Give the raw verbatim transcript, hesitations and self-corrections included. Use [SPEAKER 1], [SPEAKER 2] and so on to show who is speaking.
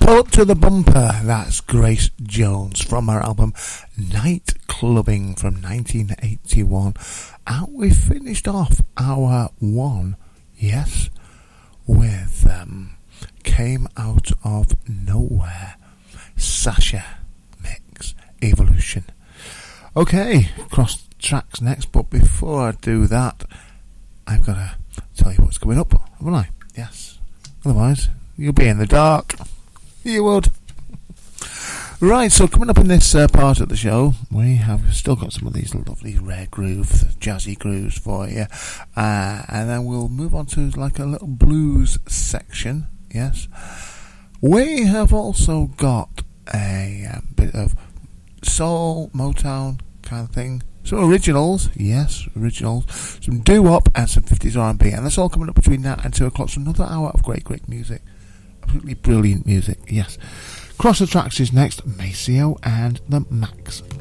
[SPEAKER 1] Pull Up to the Bumper, that's Grace Jones from her album Night Clubbing from nineteen eighty-one. And we finished off our one, yes, with um, Came Out of Nowhere, Sasha Mix, Evolution. Okay, cross tracks next, but before I do that, I've got to tell you what's coming up, haven't I? Yes. Otherwise, you'll be in the dark. You would. Right, so coming up in this uh, part of the show, we have still got some of these lovely rare grooves, jazzy grooves for you. Uh, and then we'll move on to like a little blues section, yes. We have also got a, a bit of soul, Motown kind of thing. Some originals, yes, originals. Some doo-wop and some fifties R and B. And that's all coming up between now and two o'clock. So another hour of great, great music. Absolutely brilliant music, yes. Cross the Tracks is next, Maceo and the Max